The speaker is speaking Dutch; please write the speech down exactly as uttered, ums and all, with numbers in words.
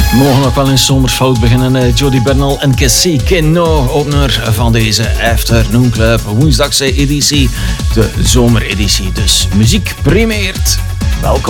Mogen ook wel eens zomersfout beginnen. Jody Bernal en Cassie Keno, opener van deze Afternoon Club woensdagse editie, de zomereditie. Dus muziek primeert. Welkom.